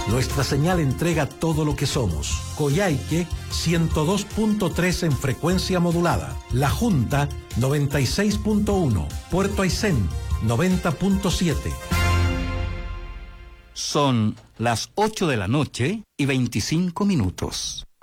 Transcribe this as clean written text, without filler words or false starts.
Nuestra señal entrega todo lo que somos. Coyhaique 102.3 en frecuencia modulada. La Junta 96.1. Puerto Aysén 90.7. Son las 8 de la noche y 25 minutos.